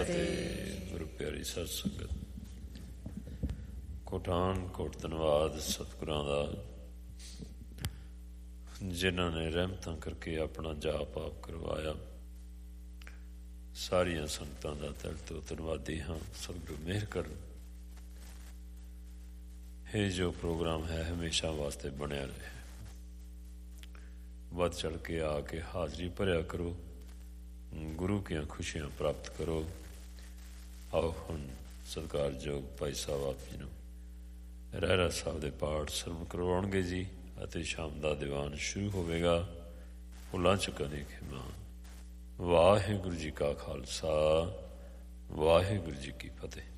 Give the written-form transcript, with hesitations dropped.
ਫਤਿਹ। ਗੁਰੂ ਪਿਆਰੀ ਸਾਧ ਸੰਗਤ, ਕੋਟਾਨ ਕੋਟ ਧੰਨਵਾਦ ਸਤਿਗੁਰਾਂ ਦਾ, ਜਿਨ੍ਹਾਂ ਨੇ ਰਹਿਮਤਾਂ ਕਰਕੇ ਆਪਣਾ ਜਾਪ ਆਪ ਕਰਵਾਇਆ। ਸਾਰੀਆਂ ਸੰਗਤਾਂ ਦਾ ਦਿਲ ਤੋਂ ਧੰਨਵਾਦੀ ਹਾਂ। ਸਤਿਗੁਰੂ ਮਿਹਰ ਕਰਨ। ਇਹ ਜੋ ਪ੍ਰੋਗਰਾਮ ਹੈ ਹਮੇਸ਼ਾ ਵਾਸਤੇ ਬਣਿਆ ਰਹੇ। ਵੱਧ ਚੜ੍ਹ ਕੇ ਆ ਕੇ ਹਾਜ਼ਰੀ ਭਰਿਆ ਕਰੋ, ਗੁਰੂ ਦੀਆਂ ਖੁਸ਼ੀਆਂ ਪ੍ਰਾਪਤ ਕਰੋ। ਆਓ ਹੁਣ ਸਤਿਕਾਰਯੋਗ ਭਾਈ ਸਾਹਿਬ ਆਪ ਜੀ ਨੂੰ ਰਹਿਰਾਸ ਸਾਹਿਬ ਦੇ ਪਾਠ ਸਰਵਣ ਕਰਵਾਉਣਗੇ ਜੀ, ਅਤੇ ਸ਼ਾਮ ਦਾ ਦੀਵਾਨ ਸ਼ੁਰੂ ਹੋਵੇਗਾ। ਫੁੱਲਾਂ ਚੁੱਕਣ ਦੀ ਖਿਮਾ। ਵਾਹਿਗੁਰੂ ਜੀ ਕਾ ਖਾਲਸਾ, ਵਾਹਿਗੁਰੂ ਜੀ ਕੀ ਫਤਿਹ।